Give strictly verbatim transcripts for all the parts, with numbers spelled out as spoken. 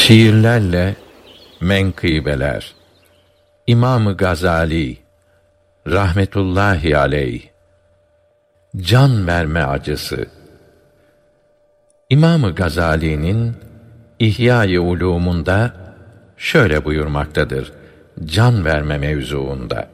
Şiirlerle menkıbeler. İmam-ı Gazali rahmetullahi aleyh. Can verme acısı. İmam-ı Gazali'nin İhya-i Ulûm'unda şöyle buyurmaktadır can verme mevzuunda: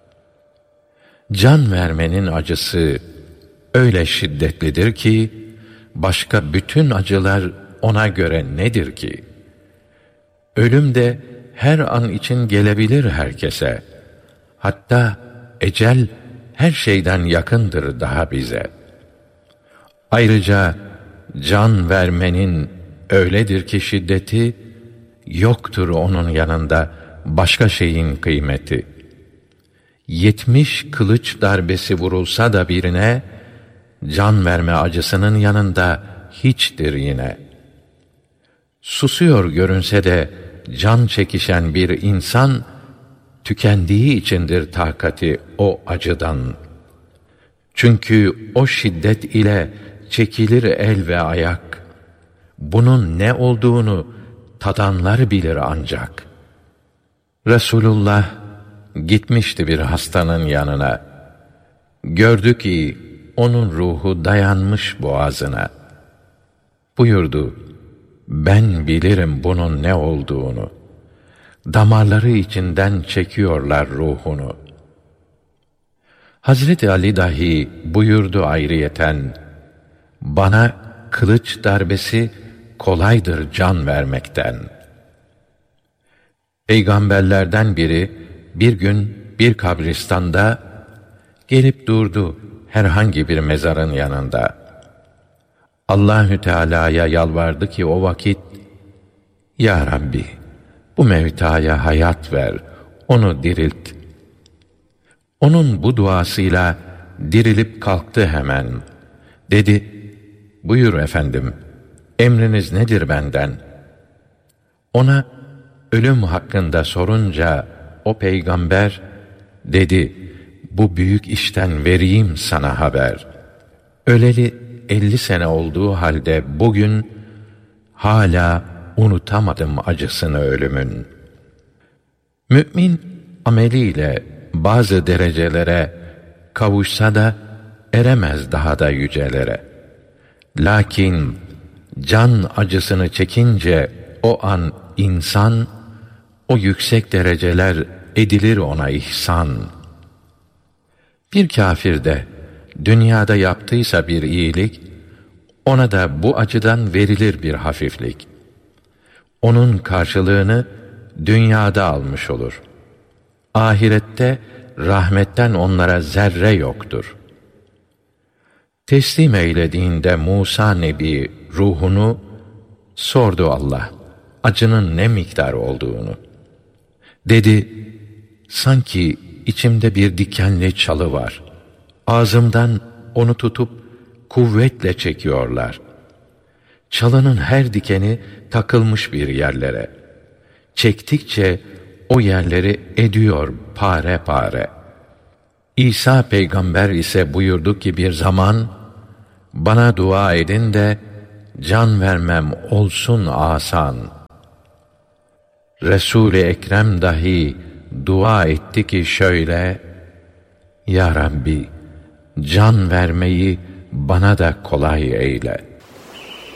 can vermenin acısı öyle şiddetlidir ki başka bütün acılar ona göre nedir ki? Ölüm de her an için gelebilir herkese. Hatta ecel her şeyden yakındır daha bize. Ayrıca can vermenin öyledir ki şiddeti, yoktur onun yanında başka şeyin kıymeti. Yetmiş kılıç darbesi vurulsa da birine, can verme acısının yanında hiçtir yine. Susuyor görünse de can çekişen bir insan, tükendiği içindir takati o acıdan. Çünkü o şiddet ile çekilir el ve ayak. Bunun ne olduğunu tadanlar bilir ancak. Resulullah gitmişti bir hastanın yanına. Gördü ki onun ruhu dayanmış boğazına. Buyurdu: ben bilirim bunun ne olduğunu. Damarları içinden çekiyorlar ruhunu. Hazreti Ali dahi buyurdu ayrıyeten: bana kılıç darbesi kolaydır can vermekten. Peygamberlerden biri bir gün bir kabristanda gelip durdu herhangi bir mezarın yanında. Allahü Teala'ya yalvardı ki o vakit: Ya Rabbi, bu mevtaya hayat ver, onu dirilt. Onun bu duasıyla dirilip kalktı hemen. Dedi: buyur efendim, emriniz nedir benden? Ona ölüm hakkında sorunca o peygamber dedi: bu büyük işten vereyim sana haber. Öleli elli sene olduğu halde bugün hala unutamadım acısını ölümün. Mü'min ameliyle bazı derecelere kavuşsa da eremez daha da yücelere. Lakin can acısını çekince o an insan, o yüksek dereceler edilir ona ihsan. Bir kâfir de dünyada yaptıysa bir iyilik, ona da bu acıdan verilir bir hafiflik. Onun karşılığını dünyada almış olur. Ahirette rahmetten onlara zerre yoktur. Teslim eylediğinde Musa Nebi ruhunu, sordu Allah acının ne miktar olduğunu. Dedi: sanki içimde bir dikenli çalı var. Ağzımdan onu tutup kuvvetle çekiyorlar. Çalının her dikeni takılmış bir yerlere. Çektikçe o yerleri ediyor pare pare. İsa peygamber ise buyurdu ki bir zaman, bana dua edin de can vermem olsun asan. Resul-i Ekrem dahi dua etti ki şöyle: Ya Rabbi, can vermeyi bana da kolay eyle.